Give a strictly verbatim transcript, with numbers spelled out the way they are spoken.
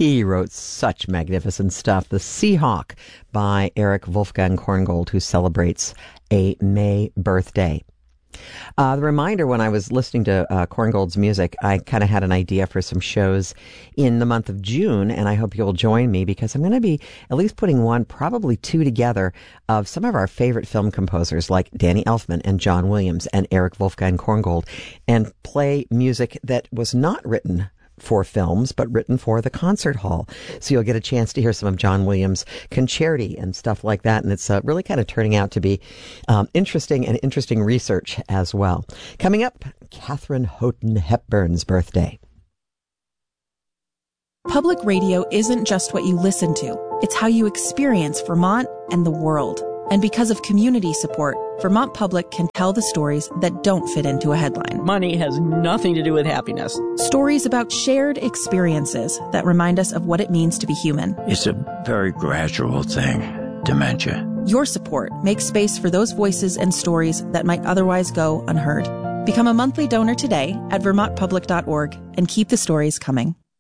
He wrote such magnificent stuff. The Seahawk by Eric Wolfgang Korngold, who celebrates a May birthday. Uh, the reminder, when I was listening to uh, Korngold's music, I kind of had an idea for some shows in the month of June, and I hope you'll join me because I'm going to be at least putting one, probably two together of some of our favorite film composers like Danny Elfman and John Williams and Eric Wolfgang Korngold, and play music that was not written for films, but written for the concert hall. So you'll get a chance to hear some of John Williams' concerti and stuff like that. And it's uh, really kind of turning out to be um, interesting and interesting research as well. Coming up, Katharine Houghton Hepburn's birthday. Public radio isn't just what you listen to. It's how you experience Vermont and the world. And because of community support, Vermont Public can tell the stories that don't fit into a headline. Money has nothing to do with happiness. Stories about shared experiences that remind us of what it means to be human. It's a very gradual thing, dementia. Your support makes space for those voices and stories that might otherwise go unheard. Become a monthly donor today at vermont public dot org and keep the stories coming.